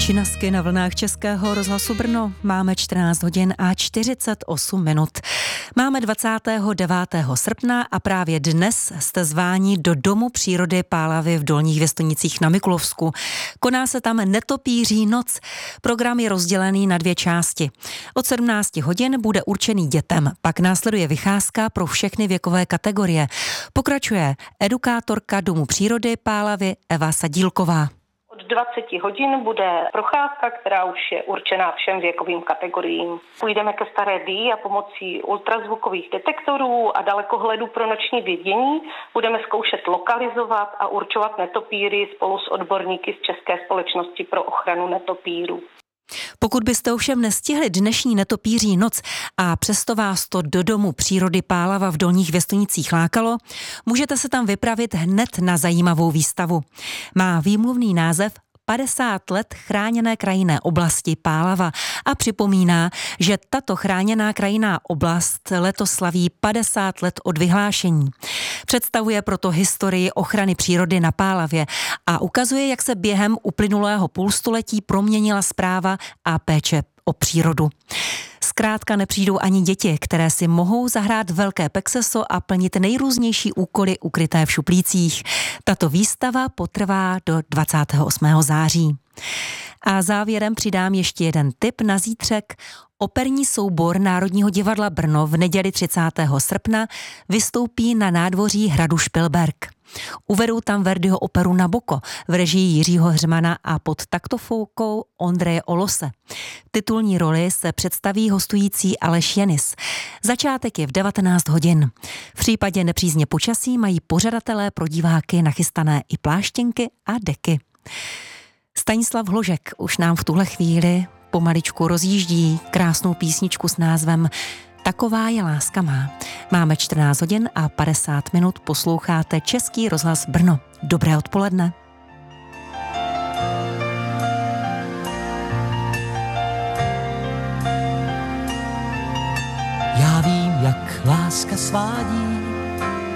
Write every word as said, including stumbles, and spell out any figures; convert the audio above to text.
Činasky na vlnách Českého rozhlasu Brno. Máme čtrnáct hodin a čtyřicet osm minut. Máme dvacátého devátého srpna a právě dnes jste zváni do Domu přírody Pálavy v Dolních Věstonicích na Mikulovsku. Koná se tam Netopíří noc. Program je rozdělený na dvě části. Od sedmnácti hodin bude určený dětem, pak následuje vycházka pro všechny věkové kategorie. Pokračuje edukátorka Domu přírody Pálavy Eva Sadílková. Od dvaceti hodin bude procházka, která už je určená všem věkovým kategoriím. Půjdeme ke Staré Dii a pomocí ultrazvukových detektorů a dalekohledu pro noční vidění budeme zkoušet lokalizovat a určovat netopíry spolu s odborníky z České společnosti pro ochranu netopírů. Pokud byste ovšem nestihli dnešní Netopíří noc a přesto vás to do Domu přírody Pálava v Dolních Věstonicích lákalo, můžete se tam vypravit hned na zajímavou výstavu. Má výmluvný název padesát let chráněné krajinné oblasti Pálava a připomíná, že tato chráněná krajinná oblast letos slaví padesát let od vyhlášení. Představuje proto historii ochrany přírody na Pálavě a ukazuje, jak se během uplynulého půlstoletí proměnila správa a péče o přírodu. Zkrátka nepřijdou ani děti, které si mohou zahrát velké pexeso a plnit nejrůznější úkoly ukryté v šuplících. Tato výstava potrvá do dvacátého osmého září. A závěrem přidám ještě jeden tip na zítřek. Operní soubor Národního divadla Brno v neděli třicátého srpna vystoupí na nádvoří hradu Špilberk. Uvedou tam Verdiho operu Nabucco v režii Jiřího Hřmana a pod taktofoukou Ondreje Olose. V titulní roli se představí hostující Aleš Jenis. Začátek je v devatenáct hodin. V případě nepřízně počasí mají pořadatelé pro diváky nachystané i pláštěnky a deky. Stanislav Hložek už nám v tuhle chvíli pomaličku rozjíždí krásnou písničku s názvem Taková je láska má. Máme čtrnáct hodin a padesát minut, posloucháte Český rozhlas Brno. Dobré odpoledne. Já vím, jak láska svádí